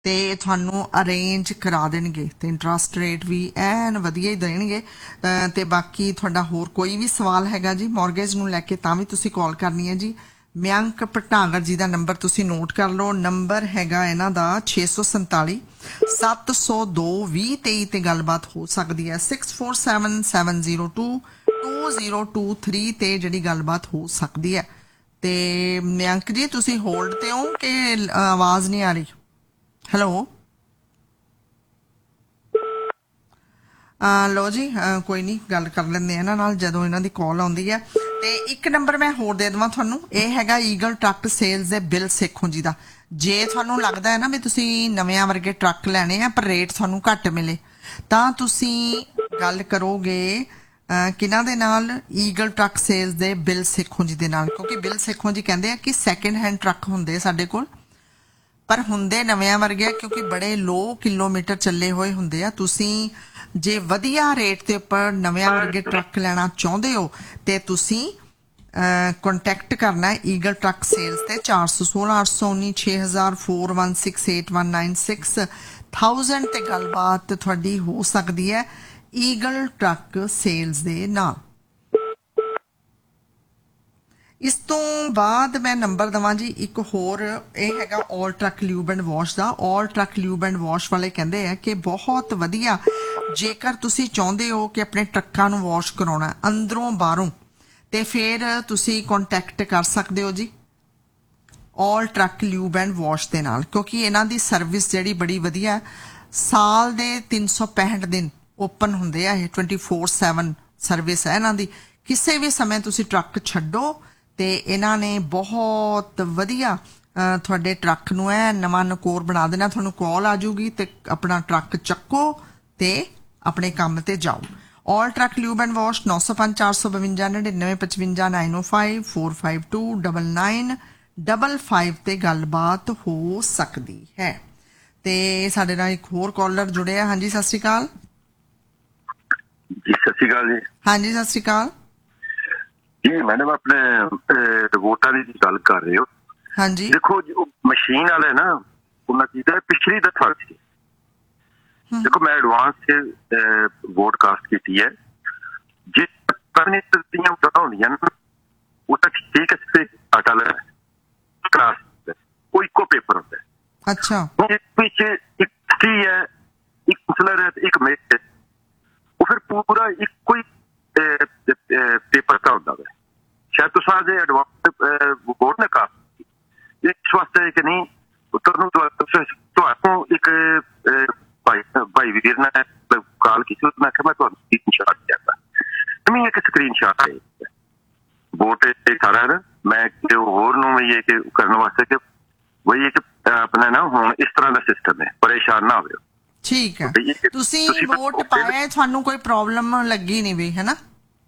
ਤੇ ਤੁਹਾਨੂੰ ਅਰੇਂਜ ਕਰਾ ਦੇਣਗੇ ਤੇ ਇੰਟਰਸਟ ਰੇਟ ਵੀ ਐਨ ਵਧੀਆ ਹੀ ਦੇਣਗੇ। ਤੇ ਬਾਕੀ ਤੁਹਾਡਾ ਹੋਰ ਕੋਈ ਵੀ ਸਵਾਲ ਹੈਗਾ ਜੀ ਮੌਰਗੇਜ ਨੂੰ ਲੈ ਕੇ ਤਾਂ ਵੀ ਤੁਸੀਂ ਕਾਲ ਕਰਨੀ ਹੈ ਜੀ। ਮਯੰਕ ਭਟਨਾਗਰ ਜੀ ਦਾ ਨੰਬਰ ਤੁਸੀਂ ਨੋਟ ਕਰ ਲਓ। ਨੰਬਰ ਹੈਗਾ ਇਹਨਾਂ ਦਾ 647 702 2023 ਤੇ ਗੱਲਬਾਤ ਹੋ ਸਕਦੀ ਹੈ। 647702 2023 ਤੇ ਜਿਹੜੀ ਗੱਲਬਾਤ ਹੋ ਸਕਦੀ ਹੈ। ਤੇ ਮਯੰਕ ਜੀ ਤੁਸੀਂ ਹੋਲਡ ਤੇ ਹੋ ਕਿ ਆਵਾਜ਼ ਨਹੀਂ ਆ ਰਹੀ? ਹੈਲੋ ਲੋ ਜੀ ਕੋਈ ਨਹੀਂ ਗੱਲ ਕਰ ਲੈਂਦੇ ਇਹਨਾਂ ਨਾਲ ਜਦੋਂ ਇਹਨਾਂ ਦੀ ਕਾਲ ਆਉਂਦੀ ਹੈ। ਤੇ ਇੱਕ ਨੰਬਰ ਮੈਂ ਹੋਰ ਦੇ ਦੇਵਾਂ ਤੁਹਾਨੂੰ, ਇਹ ਹੈਗਾ ਈਗਲ ਟਰੱਕ ਸੇਲਸ ਦੇ ਬਿਲ ਸੇਖੋਂ ਜੀ ਦਾ। ਜੇ ਤੁਹਾਨੂੰ ਲੱਗਦਾ ਹੈ ਨਾ ਵੀ ਤੁਸੀਂ ਨਵਿਆਂ ਵਰਗੇ ਟਰੱਕ ਲੈਣੇ ਆ ਪਰ ਰੇਟ ਤੁਹਾਨੂੰ ਘੱਟ ਮਿਲੇ ਤਾਂ ਤੁਸੀਂ ਗੱਲ ਕਰੋਗੇ ਕਿਹਨਾਂ ਦੇ ਨਾਲ? ਈਗਲ ਟਰੱਕ ਸੇਲਸ ਦੇ ਬਿਲ ਸੇਖੋਂ ਜੀ ਦੇ ਨਾਲ। ਕਿਉਂਕਿ ਬਿਲ ਸੇਖੋਂ ਜੀ ਕਹਿੰਦੇ ਆ ਕਿ ਸੈਕਿੰਡ ਹੈਂਡ ਟਰੱਕ ਹੁੰਦੇ ਸਾਡੇ ਕੋਲ ਪਰ ਹੁੰਦੇ ਨਵਿਆਂ ਵਰਗੇ ਕਿਉਂਕਿ ਬੜੇ ਲੋ ਕਿਲੋਮੀਟਰ ਚੱਲੇ ਹੋਏ ਹੁੰਦੇ ਆ। ਤੁਸੀਂ ਜੇ ਵਧੀਆ ਰੇਟ ਦੇ ਉੱਪਰ ਨਵਿਆਂ ਵਰਗੇ ਟਰੱਕ ਲੈਣਾ ਚਾਹੁੰਦੇ ਹੋ ਤੇ ਤੁਸੀਂ ਕੰਟੈਕਟ ਕਰਨਾ ਈਗਲ ਟਰੱਕ ਸੇਲਸ ਤੇ 416 819 6000 416819 6000 ਤੇ ਗੱਲਬਾਤ ਤੁਹਾਡੀ ਹੋ ਸਕਦੀ ਹੈ ਈਗਲ ਟਰੱਕ ਸੇਲਸ ਦੇ ਨਾਲ। ਇਸ ਤੋਂ ਬਾਅਦ ਮੈਂ ਨੰਬਰ ਦੇਵਾਂ ਜੀ ਇੱਕ ਹੋਰ, ਇਹ ਹੈਗਾ ਆਲ truck lube and wash the. All truck lube and wash ਵਾਲੇ ਕਹਿੰਦੇ ਆ ਕਿ ਬਹੁਤ ਵਧੀਆ ਜੇਕਰ ਤੁਸੀਂ ਚਾਹੁੰਦੇ ਹੋ ਕਿ ਆਪਣੇ ਟਰੱਕਾਂ ਨੂੰ ਵਾਸ਼ ਕਰਾਉਣਾ ਅੰਦਰੋਂ ਬਾਹਰੋਂ ਤੇ ਫਿਰ ਤੁਸੀਂ ਕੰਟੈਕਟ ਕਰ ਸਕਦੇ ਹੋ ਜੀ ਆਲ ਟਰੱਕ ਲਿਊਬ ਐਂਡ ਵਾਸ਼ ਦੇ ਨਾਲ। ਕਿਉਂਕਿ ਇਹਨਾਂ ਦੀ ਸਰਵਿਸ ਜਿਹੜੀ ਬੜੀ ਵਧੀਆ, ਸਾਲ ਦੇ 365 ਦਿਨ ਓਪਨ ਹੁੰਦੇ ਆ। ਇਹ 24/7 ਸਰਵਿਸ ਹੈ ਇਹਨਾਂ ਦੀ। ਕਿਸੇ ਵੀ ਸਮੇਂ ਤੁਸੀਂ ਟਰੱਕ ਛੱਡੋ ਤੇ ਇਹਨਾਂ ਨੇ ਬਹੁਤ ਵਧੀਆ ਤੁਹਾਡੇ ਟਰੱਕ ਨੂੰ ਐ ਨਵਾਂ ਨਕੋਰ ਬਣਾ ਦੇਣਾ। ਤੁਹਾਨੂੰ ਕਾਲ ਆ ਜਾਊਗੀ ਤੇ ਆਪਣਾ ਟਰੱਕ ਚੱਕੋ ਤੇ ਆਪਣੇ ਕੰਮ ਤੇ ਜਾਓ। ਆਲ ਟਰੱਕ ਲਿਊਬ ਐਂਡ ਵਾਸ਼ 905 452 9955 905 452 9955 ਤੇ ਗੱਲਬਾਤ ਹੋ ਸਕਦੀ ਹੈ। ਤੇ ਸਾਡੇ ਨਾਲ ਇੱਕ ਹੋਰ ਕਾਲਰ ਜੁੜਿਆ। ਹਾਂਜੀ ਸਤਿ ਸ਼੍ਰੀ ਅਕਾਲ ਜੀ। ਸਤਿ ਸ਼੍ਰੀ ਅਕਾਲ ਜੀ। ਹਾਂਜੀ ਸਤਿ ਸ਼੍ਰੀ ਅਕਾਲ ਜੀ। ਮੈਡਮ ਆਪਣੇ ਵੋਟਾਂ ਦੀ ਗੱਲ ਕਰ ਰਹੇ ਹੋ? ਹਾਂਜੀ ਦੇਖੋ ਜੀ, ਉਹ ਮਸ਼ੀਨ ਵਾਲੇ ਨਾ ਉਹਨਾਂ ਕੀਤਾ ਪਿਛਲੀ ਦਫਾ ਸੀ। ਦੇਖੋ ਮੈਂ ਐਡਵਾਂਸ 'ਚ ਵੋਟ ਕਾਸਟ ਕੀਤੀ ਹੈ। ਜੇ ਦੀਆਂ ਵੋਟਾਂ ਹੁੰਦੀਆਂ ਨਾ ਉਹ ਤਾਂ ਠੀਕ ਹੈ ਆਟਾ ਲੈ ਕਲਾਸ ਉਹ ਇੱਕੋ ਪੇਪਰ ਹੁੰਦਾ। ਅੱਛਾ ਵਿੱਚ ਇੱਕ ਕੀ ਹੈ, ਇੱਕ ਕਾਉਂਸਲਰ ਹੈ ਤੇ ਇੱਕ ਮੇਅਰ। ਉਹ ਫਿਰ ਪੂਰਾ ਇੱਕੋ ਹੀ ਪੇਪਰ ਤਾਂ ਹੁੰਦਾ ਹੈ। ਸ਼ਾਇਦ ਤੁਸੀਂ ਦੇ ਐਡਵਾਂਸ ਵੋਟ ਨੇ ਕਾਸਟ ਇਸ ਵਾਸਤੇ ਕਿ ਨਹੀਂ ਤੁਹਾਨੂੰ ਇੱਕ ਭਾਈ ਵੀਰ ਨੇ ਕਾਲ ਕੀਤੀ। ਮੈਂ ਕਿਹਾ ਮੈਂ ਤੁਹਾਨੂੰ ਸਕਰੀਨ ਸ਼ਾਟ ਦਿਆਂਗਾ। ਮੈਂ ਇੱਕ ਸਕਰੀਨ ਸ਼ਾਟ ਹੈ ਵੋਟ ਸਾਰਾ ਨਾ ਮੈਂ ਹੋਰ ਨੂੰ ਵੀ ਇਹ ਕਿ ਕਰਨ ਵਾਸਤੇ ਕਿ ਵਹੀ ਇੱਕ ਆਪਣਾ ਨਾ ਹੁਣ ਇਸ ਤਰ੍ਹਾਂ ਦਾ ਸਿਸਟਮ ਹੈ, ਪਰੇਸ਼ਾਨ ਨਾ ਹੋਵੇ। ਠੀਕ ਹੈ। ਤੁਸੀਂ ਵੋਟ ਪਾਇਆ ਤੁਹਾਨੂੰ ਕੋਈ ਪ੍ਰੋਬਲਮ ਲੱਗੀ ਨਹੀਂ ਵੀ ਹੈ ਨਾ?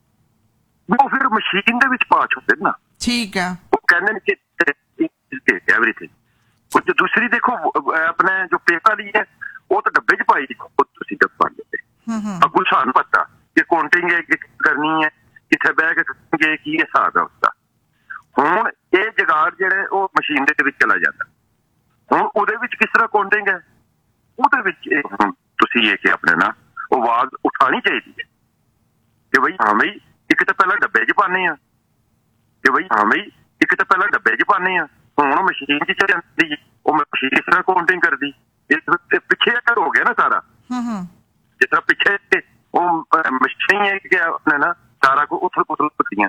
ਉਹ ਫਿਰ ਮਸ਼ੀਨ ਦੇ ਵਿੱਚ ਪਾ ਛੱਡਦੇ ਨਾ। ਠੀਕ ਹੈ। ਉਹ ਕਹਿੰਦੇ ਨੇ ਕਿ ਐਵਰੀਥਿੰਗ। ਕੁਝ ਦੂਸਰੀ ਦੇਖੋ ਆਪਣੇ ਜੋ ਪੇਪਰ ਦੀ ਹੈ ਉਹ ਤਾਂ ਡੱਬੇ 'ਚ ਪਾਈ ਤੁਸੀਂ ਡੱਬਾ ਦਿੱਤੇ ਅੱਗੂ ਸਾਨੂੰ ਪਤਾ ਕਿ ਕਾਊਂਟਿੰਗ ਕਰਨੀ ਹੈ, ਕਿੱਥੇ ਬਹਿ ਕੇ ਕਰਨਗੇ, ਕੀ ਹਿਸਾਬ ਹੈ ਉਸਦਾ। ਹੁਣ ਇਹ ਜਗਾੜ ਜਿਹੜੇ ਉਹ ਮਸ਼ੀਨ ਦੇ ਵਿੱਚ ਚਲਾ ਜਾਂਦਾ। ਹੁਣ ਉਹਦੇ ਵਿੱਚ ਕਿਸ ਤਰ੍ਹਾਂ ਕਾਊਂਟਿੰਗ ਹੈ ਉਹਦੇ ਵਿੱਚ ਹੁਣ ਤੁਸੀਂ ਇਹ ਕਿ ਆਪਣੇ ਨਾ ਉਹ ਆਵਾਜ਼ ਉਠਾਉਣੀ ਚਾਹੀਦੀ ਹੈ ਕਿ ਬਈ ਹਾਂ ਬਈ ਇੱਕ ਤਾਂ ਪਹਿਲਾਂ ਡੱਬੇ 'ਚ ਪਾਉਂਦੇ ਆ ਕਿ ਬਈ ਹਾਂ ਬਈ ਇੱਕ ਤਾਂ ਪਹਿਲਾਂ ਡੱਬੇ 'ਚ ਪਾਉਂਦੇ ਆ। ਹੁਣ ਮਸ਼ੀਨ 'ਚ ਚੱਲ ਜਾਂਦੀ ਉਹ ਮਸ਼ੀਨ ਕਿਸ ਤਰ੍ਹਾਂ ਕਾਊਂਟਿੰਗ ਕਰਦੀ। ਪਿੱਛੇ ਹੋ ਗਿਆ ਨਾ ਸਾਰਾ। ਜਿਸ ਤਰ੍ਹਾਂ ਪਿੱਛੇ ਉਹ ਮਸ਼ੀਨ ਹੈ ਕਿ ਆਪਣੇ ਨਾ ਸਾਰਾ ਕੁਝ ਉਥਲ ਪੁਥਲ ਪੱਕੀਆਂ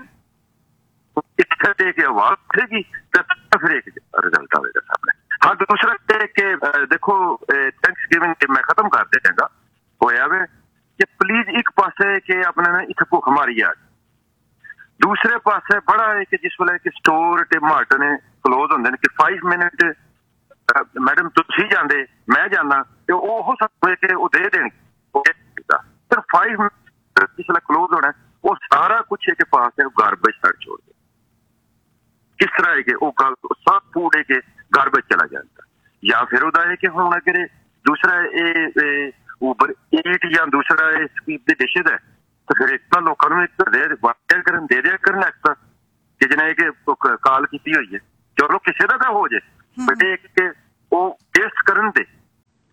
ਇੱਥੇ ਦੇ ਕੇ ਆਵਾਜ਼ ਉੱਠੇਗੀ ਤੇ ਫਿਰ ਇੱਕ ਰਿਜ਼ਲਟ ਆਵੇਗਾ ਸਾਹਮਣੇ। ਹਾਂ ਦੂਸਰਾ ਕਿ ਦੇਖੋ ਥੈਂਕਸ ਗਿਵਿੰਗ ਮੈਂ ਖਤਮ ਕਰ ਦੇ ਚਾਂਗਾ ਹੋਇਆ ਵੇ ਕਿ ਪਲੀਜ਼ ਇੱਕ ਪਾਸੇ ਕਿ ਆਪਣੇ ਨਾ ਇੱਥੇ ਭੁੱਖ ਮਾਰੀ ਆ, ਦੂਸਰੇ ਪਾਸੇ ਬੜਾ ਹੈ ਕਿ ਜਿਸ ਵੇਲੇ ਕਿ ਸਟੋਰ ਤੇ ਮਾਰਟ ਨੇ ਕਲੋਜ਼ ਹੁੰਦੇ ਨੇ ਕਿ 5 ਮਿੰਟ ਮੈਡਮ ਤੁਸੀਂ ਜਾਂਦੇ ਮੈਂ ਜਾਂਦਾ ਤੇ ਉਹ ਸਭ ਕਿ ਉਹ ਦੇ ਦੇਣਗੇ ਸਿਰ 5 ਮਿੰਟ ਜਿਸ ਵੇਲੇ ਕਲੋਜ਼ ਹੋਣਾ ਉਹ ਸਾਰਾ ਕੁਛ ਹੈ ਕਿ ਪਾਸ ਹੈ ਗਾਰਬੇਜ ਤੱਕ ਛੋੜ ਦੇ। ਕਿਸ ਤਰ੍ਹਾਂ ਹੈ ਕਿ ਉਹ ਸਭ ਫੂਡ ਹੈ ਕਿ ਗਾਰਬੇਜ ਚਲਾ ਜਾਂਦਾ। ਜਾਂ ਫਿਰ ਉਹਦਾ ਹੈ ਕਿ ਹੁਣ ਅਗਰ ਦੂਸਰਾ ਇਹ ਉਬਰ ਈਟ ਜਾਂ ਦੂਸਰਾ ਇਹ ਸਕੀਪ ਦੇ ਡਿਸ਼ਿਜ਼ ਹੈ ਤਾਂ ਫਿਰ ਇੱਕ ਤਾਂ ਲੋਕਾਂ ਨੂੰ ਇੱਕ ਕਰਨ ਦੇ ਦਿਆ ਕਰਨ ਐਕਸਟਰਾ ਕਿ ਜਿਹਨੇ ਕਿ ਕਾਲ ਕੀਤੀ ਹੋਈ ਹੈ। ਚਲੋ ਕਿਸੇ ਦਾ ਤਾਂ ਹੋ ਜੇ ਬਟ ਇਹ ਕਿ ਉਹ ਟੇਸਟ ਕਰਨ ਦੇ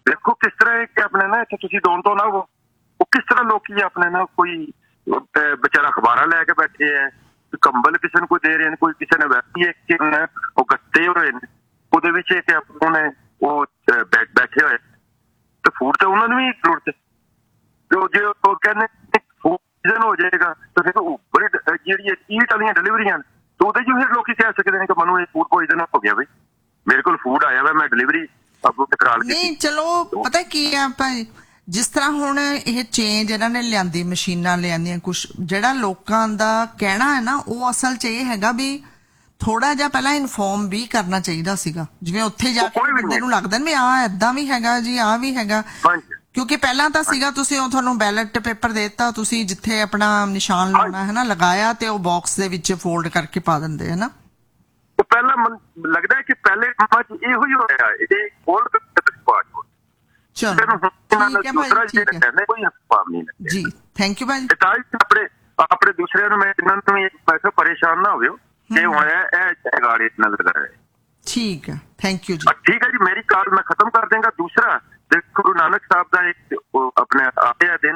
देखो किस तरह है कि अपने ना इत्थे तुसीं दोन तो ना वो किस तरह लोग अपने ना कोई बेचारा अखबारां लैके बैठे है, कंबल किसी को दे रहे हैं, कोई किसी ने वैसे एक वो गत्ते हुए ਉਹਦੇ ਵਿੱਚ ਇੱਕ ਉਹਨੇ ਉਹ ਬੈਠੇ ਹੋਏ ਤੇ ਫੂਡ ਤੇ ਉਹਨਾਂ ਨੂੰ ਵੀ ਜ਼ਰੂਰਤ ਹੈ। ਜੇ ਉਹ ਕਹਿੰਦੇ ਫੂਡ ਸੀਜ਼ਨ ਹੋ ਜਾਏਗਾ ਤਾਂ ਫਿਰ ਬੜੀ ਜਿਹੜੀ ਈਟ ਵਾਲੀਆਂ ਡਿਲੀਵਰੀਆਂ ਤਾਂ ਉਹਦੇ 'ਚ ਫਿਰ ਲੋਕੀ ਕਹਿ ਸਕਦੇ ਨੇ ਕਿ ਮੈਨੂੰ ਇਹ ਫੂਡ ਪੋਇਜ਼ਨ ਹੋ ਗਿਆ ਬਈ, ਮੇਰੇ ਕੋਲ ਫੂਡ ਆਇਆ ਵਾ, ਮੈਂ ਡਿਲੀਵਰੀ ਅੱਗੋਂ ਕਰਾ ਲਈ। ਨਹੀਂ ਚਲੋ ਪਤਾ ਕੀ ਆ ਭਾਈ, ਜਿਸ ਤਰ੍ਹਾਂ ਹੁਣ ਇਹ ਚੇਂਜ ਇਹਨਾਂ ਨੇ ਲਿਆਂਦੀ, ਮਸ਼ੀਨਾਂ ਲਿਆਂਦੀਆਂ, ਕੁਛ ਜਿਹੜਾ ਲੋਕਾਂ ਦਾ ਕਹਿਣਾ ਹੈ ਨਾ ਉਹ ਅਸਲ 'ਚ ਇਹ ਹੈਗਾ ਵੀ ਥੋੜਾ ਜਿਹਾ ਪਹਿਲਾਂ ਇਨਫੋਰਮ ਵੀ ਕਰਨਾ ਚਾਹੀਦਾ ਸੀਗਾ, ਜਿਵੇਂ ਉੱਥੇ ਜਾ ਕੇ ਬੰਦੇ ਨੂੰ ਲੱਗਦਾ ਵੀ ਆਹ ਏਦਾਂ ਵੀ ਹੈਗਾ ਜੀ, ਆਹ ਵੀ ਹੈਗਾ, ਕਿਉਂਕਿ ਪਹਿਲਾਂ ਤਾਂ ਸੀਗਾ ਤੁਸੀਂ ਉਹ ਤੁਹਾਨੂੰ ਬੈਲਟ ਪੇਪਰ ਦੇ ਦਿੱਤਾ, ਤੁਸੀਂ ਜਿੱਥੇ ਆਪਣਾ ਨਿਸ਼ਾਨ ਲਾਉਣਾ ਹੈ ਨਾ ਲਗਾਇਆ ਤੇ ਉਹ ਬਾਕਸ ਦੇ ਵਿੱਚ ਫੋਲਡ ਕਰਕੇ ਪਾ ਦਿੰਦੇ ਹੈ ਨਾ। ਉਹ ਪਹਿਲਾਂ ਲੱਗਦਾ ਹੈ ਕਿ ਪਹਿਲੇ ਕੰਮਾਂ 'ਚ ਇਹੋ ਹੀ ਹੋਇਆ, ਇਹ ਫੋਲਡ ਕਰਕੇ ਪਾ ਦਿਓ। ਚਲੋ ਠੀਕ ਹੈ ਭਾਈ, ਠੀਕ ਹੈ ਕੋਈ ਹੱਥ ਨਹੀਂ ਜੀ, ਥੈਂਕ ਯੂ ਭਾਈ। ਆਪਣੇ ਦੂਸਰਿਆਂ ਨੂੰ ਮੈਂ ਇਹਨਾਂ ਨੂੰ ਪੈਸਾ ਪਰੇਸ਼ਾਨ ਨਾ ਹੋਵਿਓ ਕਿ ਹੁਣ ਇਹ ਗਾੜੀ ਨਾਲ ਲਗਾ ਰਿਹਾ। ਠੀਕ ਹੈ, ਥੈਂਕ ਯੂ ਜੀ। ਠੀਕ ਹੈ ਜੀ, ਮੇਰੀ ਕਾਲ ਮੈਂ ਖਤਮ ਕਰ ਦੇਂਗਾ। ਦੂਸਰਾ ਦੇਖੋ ਗੁਰੂ ਨਾਨਕ ਸਾਹਿਬ ਦਾ ਇੱਕ ਆਪਣੇ ਆਇਆ ਦਿਨ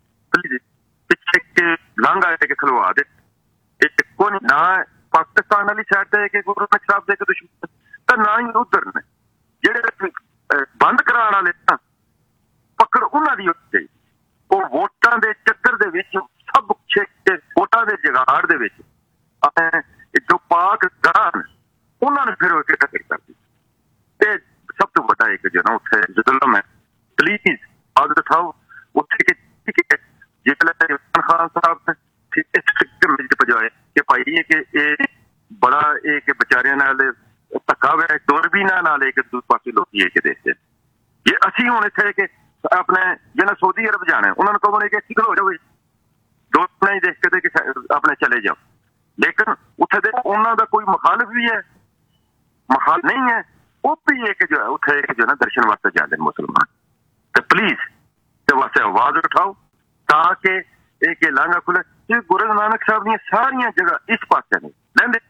ਪਿੱਛੇ ਲੰਘ ਆਇਆ ਕਿ ਖਲਵਾ ਦੇ, ਇੱਕੋ ਨਹੀਂ ਨਾ ਪਾਕਿਸਤਾਨ ਵਾਲੀ ਸਾਈਡ ਤੇ ਕਿ ਗੁਰੂ ਨਾਨਕ ਸਾਹਿਬ ਦੇ ਇੱਕ ਦੁਸ਼ਮਣ ਤਾਂ ਨਾ ਹੀ ਉਧਰ ਨੇ ਜਿਹੜੇ ਬੰਦ ਕਰਾਉਣ ਵਾਲੇ ਪਕੜ ਉਹਨਾਂ ਦੀ ਉੱਤੇ ਉਹ ਵੋਟਾਂ ਦੇ ਚੱਕਰ ਦੇ ਵਿੱਚ ਸਭ ਛੇਕ ਵੋਟਾਂ ਦੇ ਜਗਾੜ ਦੇ ਵਿੱਚ ਆਪਣੇ ਜੋ ਪਾਕ ਗਾਨ ਉਹਨਾਂ ਨੇ ਫਿਰ ਇੱਕ ਟੱਕਰ ਕਰਦੀ ਤੇ ਸਭ ਤੋਂ ਵੱਡਾ ਇੱਕ ਜਿਹੜਾ ਉੱਥੇ ਜ਼ੁਲਮ ਹੈ। ਪਲੀਜ਼ ਆਦਤ ਉਠਾਓ ਉੱਥੇ ਜਿੱਥੇ ਇਮਰਾਨ ਖਾਨ ਸਾਹਿਬ ਨੇ ਪਜਾਏ ਕਿ ਭਾਈ ਕਿ ਇਹ ਬੜਾ ਇਹ ਕਿ ਵਿਚਾਰਿਆਂ ਨਾਲ ਧੱਕਾ ਹੋਇਆ, ਦੁਰਬੀਨਾਂ ਨਾਲ ਇੱਕ ਦੂਜੇ ਪਾਸੇ ਲੋਕੀ ਇਹ ਦੇਖਦੇ ਜੇ ਅਸੀਂ ਹੁਣ ਇੱਥੇ ਕਿ ਆਪਣੇ ਜਿਹਨਾਂ ਸਊਦੀ ਅਰਬ ਜਾਣਾ ਉਹਨਾਂ ਨੂੰ ਕਹੋਗੇ ਕਿ ਇੱਥੇ ਖਲੋ ਜਾਓ, ਦੋ ਹੀ ਦੇਖ ਕੇ ਤੇ ਆਪਣੇ ਚਲੇ ਜਾਓ, ਲੇਕਿਨ ਉੱਥੇ ਦੇ ਉਹਨਾਂ ਦਾ ਕੋਈ ਮੁਖਾਲਿਫ ਵੀ ਹੈ, ਮੁਖਾਲਿਫ ਨਹੀਂ ਹੈ, ਉਹ ਵੀ ਇੱਕ ਜੋ ਹੈ ਉੱਥੇ ਇੱਕ ਜੋ ਨਾ ਦਰਸ਼ਨ ਵਾਸਤੇ ਜਾਂਦੇ ਨੇ ਮੁਸਲਮਾਨ। ਤੇ ਪਲੀਜ਼ ਤੇ ਵਾਸਤੇ ਆਵਾਜ਼ ਉਠਾਓ ਤਾਂ ਕਿ ਇਹ ਕਿ ਲਾਂਘਾ ਖੁੱਲੇ। ਇਹ ਗੁਰੂ ਨਾਨਕ ਸਾਹਿਬ ਦੀਆਂ ਸਾਰੀਆਂ ਜਗ੍ਹਾ ਇਸ ਪਾਸੇ ਨੇ ਲੈਂਦੇ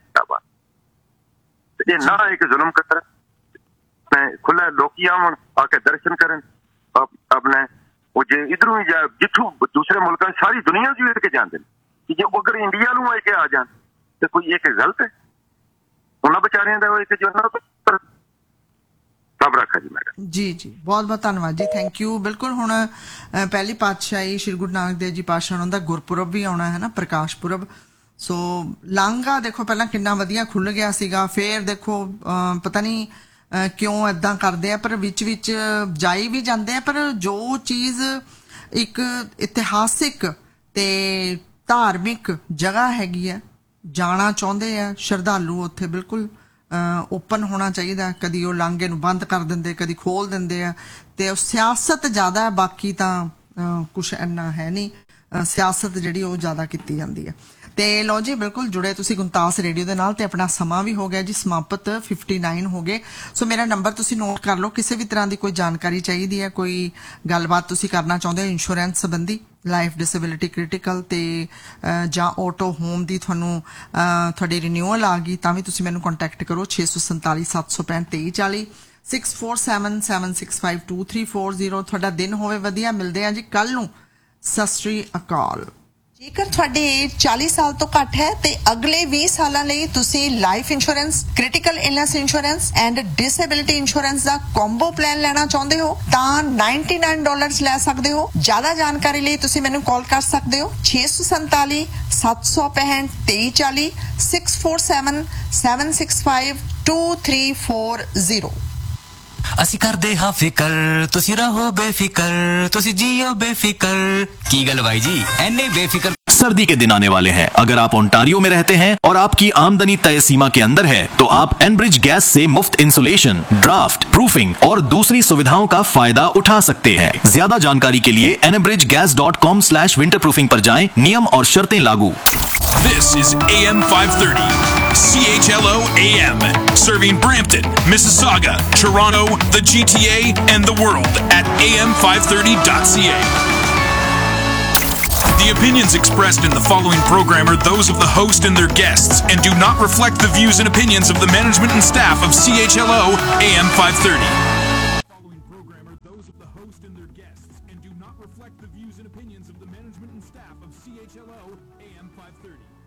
ਇਹ ਨਾ ਇੱਕ ਜ਼ੁਲਮ ਕਰ ਖੁੱਲਾ ਲੋਕੀ ਆਵਣ ਆ ਕੇ ਦਰਸ਼ਨ ਕਰਨ ਆਪਣੇ ਉਹ ਜੇ ਇਧਰੋਂ ਹੀ ਜਾ ਜਿੱਥੋਂ ਦੂਸਰੇ ਮੁਲਕਾਂ ਸਾਰੀ ਦੁਨੀਆ ਚ ਵੇਖ ਕੇ ਜਾਂਦੇ ਨੇ ਕਿ ਜੇ ਅਗਰ ਇੰਡੀਆ ਨੂੰ ਆ ਕੇ ਆ ਜਾਣ ਤੇ ਕੋਈ ਇੱਕ ਗਲਤ ਹੈ ਉਹਨਾਂ ਵਿਚਾਰਿਆਂ ਦਾ ਉਹ ਇੱਕ ਜੋ ਸਭ ਰੱਖਾ ਜੀ ਮੈਡਮ। ਜੀ ਜੀ ਬਹੁਤ ਬਹੁਤ ਧੰਨਵਾਦ ਜੀ, ਥੈਂਕ ਯੂ। ਬਿਲਕੁਲ ਹੁਣ ਪਹਿਲੀ ਪਾਤਸ਼ਾਹੀ ਸ਼੍ਰੀ ਗੁਰੂ ਨਾਨਕ ਦੇਵ ਜੀ ਪਾਤਸ਼ਾਹ ਦਾ ਗੁਰਪੁਰਬ ਵੀ ਆਉਣਾ ਹੈ ਨਾ, ਪ੍ਰਕਾਸ਼ ਪੁਰਬ। ਸੋ ਲਾਂਘਾ ਦੇਖੋ ਪਹਿਲਾਂ ਕਿੰਨਾ ਵਧੀਆ ਖੁੱਲ ਗਿਆ ਸੀਗਾ, ਫੇਰ ਦੇਖੋ ਪਤਾ ਨਹੀਂ ਕਿਉਂ ਏਦਾਂ ਕਰਦੇ ਆ, ਪਰ ਵਿੱਚ ਵਿੱਚ ਜਾਈ ਵੀ ਜਾਂਦੇ ਆ, ਪਰ ਜੋ ਚੀਜ਼ ਇੱਕ ਇਤਿਹਾਸਿਕ ਤੇ ਧਾਰਮਿਕ ਜਗ੍ਹਾ ਹੈਗੀ ਆ, ਜਾਣਾ ਚਾਹੁੰਦੇ ਆ ਸ਼ਰਧਾਲੂ ਉੱਥੇ, ਬਿਲਕੁਲ ਓਪਨ ਹੋਣਾ ਚਾਹੀਦਾ। ਕਦੀ ਉਹ ਲਾਂਘੇ ਨੂੰ ਬੰਦ ਕਰ ਦਿੰਦੇ, ਕਦੀ ਖੋਲ ਦਿੰਦੇ ਆ, ਤੇ ਉਹ ਸਿਆਸਤ ਜ਼ਿਆਦਾ ਹੈ, ਬਾਕੀ ਤਾਂ ਕੁਛ ਇੰਨਾ ਹੈ ਨਹੀਂ, ਸਿਆਸਤ ਜਿਹੜੀ ਉਹ ਜ਼ਿਆਦਾ ਕੀਤੀ ਜਾਂਦੀ ਹੈ। ਤੇ ਲਓ ਜੀ, ਬਿਲਕੁਲ ਜੁੜੇ ਤੁਸੀਂ ਗੁਣਤਾਸ ਰੇਡੀਓ ਦੇ ਨਾਲ, ਤੇ ਆਪਣਾ ਸਮਾਂ ਵੀ ਹੋ ਗਿਆ ਜੀ ਸਮਾਪਤ, 59 ਹੋ ਗਏ। ਸੋ ਮੇਰਾ ਨੰਬਰ ਤੁਸੀਂ ਨੋਟ ਕਰ ਲਓ, ਕਿਸੇ ਵੀ ਤਰ੍ਹਾਂ ਦੀ ਕੋਈ ਜਾਣਕਾਰੀ ਚਾਹੀਦੀ ਹੈ, ਕੋਈ ਗੱਲਬਾਤ ਤੁਸੀਂ ਕਰਨਾ ਚਾਹੁੰਦੇ ਹੋ ਇੰਸ਼ੋਰੈਂਸ ਸੰਬੰਧੀ, ਲਾਈਫ ਡਿਸੇਬਿਲਿਟੀ ਕ੍ਰਿਟੀਕਲ ਤੇ ਜਾਂ ਆਟੋ ਹੋਮ ਦੀ ਤੁਹਾਨੂੰ ਤੁਹਾਡੀ ਰਿਨਿਊਅਲ ਆ ਗਈ ਤਾਂ ਵੀ ਤੁਸੀਂ ਮੈਨੂੰ ਕੰਟੈਕਟ ਕਰੋ 647 765 2340 6477652340। ਤੁਹਾਡਾ ਦਿਨ ਹੋਵੇ ਵਧੀਆ, ਮਿਲਦੇ ਆ ਜੀ ਕੱਲ ਨੂੰ, ਸਤਿ ਸ਼੍ਰੀ ਅਕਾਲ। ਜੇਕਰ ਤੁਹਾਡੀ ਏਜ 40 ਸਾਲ ਤੋਂ ਘੱਟ ਹੈ ਤੇ ਅਗਲੇ 20 ਸਾਲਾਂ ਲਈ ਤੁਸੀਂ life insurance, critical illness insurance and disability insurance the combo plan ਲੈਣਾ ਚਾਹੁੰਦੇ ਹੋ ਤਾਂ $99 ਲੈ ਸਕਦੇ ਹੋ। ਜ਼ਿਆਦਾ ਜਾਣਕਾਰੀ ਲਈ ਤੁਸੀਂ ਮੈਨੂੰ ਕਾਲ ਕਰ ਸਕਦੇ ਹੋ 647 765 2340 647 765 2340। ਅਸੀਂ ਕਰਦੇ ਹਾਂ ਫਿਕਰ, ਤੁਸੀਂ ਰਹੋ बेफिकर, ਤੁਸੀਂ जियो बेफिकर। की गल भाई जी, एने बेफिकर। सर्दी के दिन आने वाले हैं। अगर आप ओंटारियो में रहते हैं और आपकी आमदनी तय सीमा के अंदर है तो आप एनब्रिज गैस से मुफ्त इंसुलेशन, ड्राफ्ट, प्रूफिंग और दूसरी सुविधाओं का फायदा उठा सकते हैं। ज्यादा जानकारी के लिए enabridgegas.com/winterproofing पर जाएं। नियम और शर्तें लागू। This is AM 530, CHLO AM, serving Brampton, Mississauga, Toronto, the GTA, and the world at am530.ca. The opinions expressed in the following program are those of the host and their guests and do not reflect the views and opinions of the management and staff of CHLO AM 530. those of the host and their guests and do not reflect the views and opinions of the management and staff of CHLO AM 530.